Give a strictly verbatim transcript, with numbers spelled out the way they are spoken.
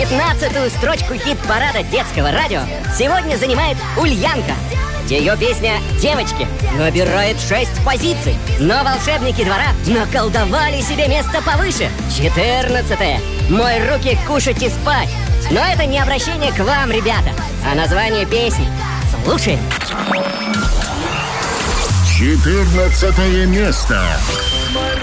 Пятнадцатую строчку хит-парада детского радио сегодня занимает Ульянка. Ее песня «Девочки» набирает шесть позиций, но волшебники двора наколдовали себе место повыше. Четырнадцатое. «Мой руки кушать и спать». Но это не обращение к вам, ребята, а название песни. Слушаем. Четырнадцатое место.